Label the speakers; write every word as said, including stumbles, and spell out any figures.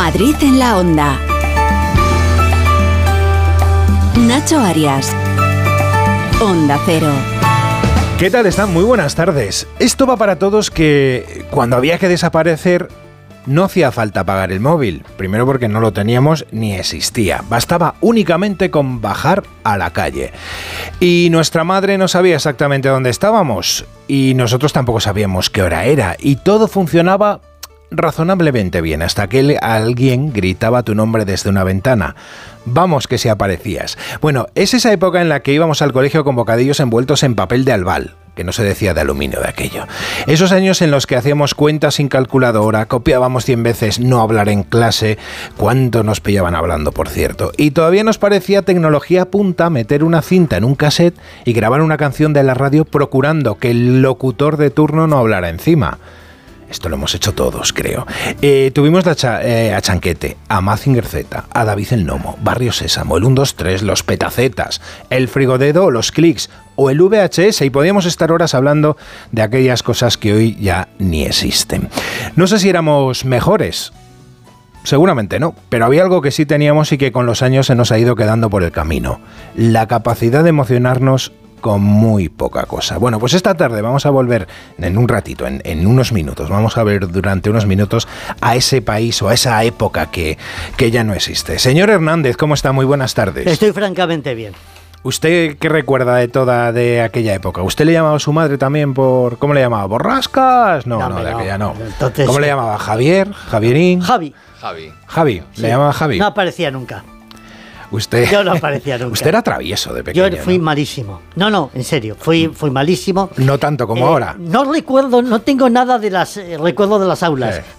Speaker 1: Madrid en la onda. Nacho Arias. Onda Cero.
Speaker 2: ¿Qué tal están? Muy buenas tardes. Esto va para todos que cuando había que desaparecer no hacía falta pagar el móvil. Primero porque no lo teníamos ni existía. Bastaba únicamente con bajar a la calle. Y nuestra madre no sabía exactamente dónde estábamos. Y nosotros tampoco sabíamos qué hora era. Y todo funcionaba razonablemente bien hasta que alguien gritaba tu nombre desde una ventana. Vamos que si aparecías. Bueno, es esa época en la que íbamos al colegio con bocadillos envueltos en papel de albal, que no se decía de aluminio de aquello. Esos años en los que hacíamos cuentas sin calculadora, copiábamos cien veces no hablar en clase, cuánto nos pillaban hablando, por cierto. Y todavía nos parecía tecnología punta meter una cinta en un cassette y grabar una canción de la radio procurando que el locutor de turno no hablara encima. Esto lo hemos hecho todos, creo. Eh, tuvimos la cha- eh, a Chanquete, a Mazinger Z, a David el Nomo, Barrio Sésamo, el uno dos tres, los petacetas, el frigodedo o los clics, o el V H S, y podíamos estar horas hablando de aquellas cosas que hoy ya ni existen. No sé si éramos mejores, seguramente no, pero había algo que sí teníamos y que con los años se nos ha ido quedando por el camino: la capacidad de emocionarnos con muy poca cosa. Bueno, pues esta tarde vamos a volver en un ratito, en, en unos minutos, vamos a ver durante unos minutos a ese país o a esa época que, que ya no existe. Señor Hernández, ¿cómo está? Muy buenas tardes.
Speaker 3: Estoy francamente bien.
Speaker 2: ¿Usted qué recuerda de toda de aquella época? ¿Usted le llamaba a su madre también por... ¿Cómo le llamaba? ¿Borrascas? No, no, no, de aquella no.
Speaker 3: Entonces,
Speaker 2: ¿Cómo le llamaba? ¿Javier? ¿Javierín?
Speaker 3: Javi.
Speaker 4: Javi.
Speaker 2: Javi.
Speaker 3: Sí.
Speaker 2: ¿Le llamaba Javi?
Speaker 3: No aparecía nunca.
Speaker 2: Usted,
Speaker 3: Yo no aparecía nunca.
Speaker 2: Usted era travieso de pequeño,
Speaker 3: Yo fui
Speaker 2: ¿no?
Speaker 3: malísimo. No, no, en serio, fui, fui malísimo.
Speaker 2: No tanto como
Speaker 3: Eh,
Speaker 2: ahora.
Speaker 3: No recuerdo, no tengo nada de las eh, recuerdo de las aulas,
Speaker 2: Sí.